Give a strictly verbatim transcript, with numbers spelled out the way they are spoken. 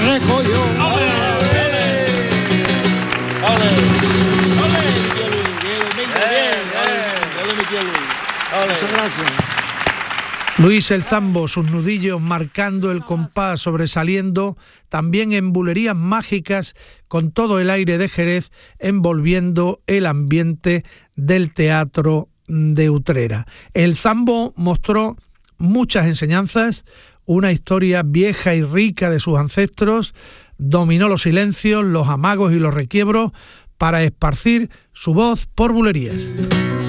recogió. ¡Ole! ¡Ole! ¡Ole! Muchas gracias. Luis el Zambo, sus nudillos marcando el compás, sobresaliendo también en bulerías mágicas con todo el aire de Jerez, envolviendo el ambiente del teatro de Utrera. El Zambo mostró muchas enseñanzas, una historia vieja y rica de sus ancestros, dominó los silencios, los amagos y los requiebros para esparcir su voz por bulerías.